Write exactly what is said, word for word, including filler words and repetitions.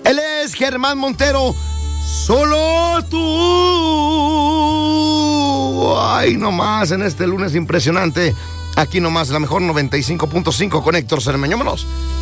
Él es Germán Montero. Solo tú. Ay, nomás en este lunes impresionante. Aquí nomás, la mejor noventa y cinco punto cinco con Héctor Cermeño. Vámonos.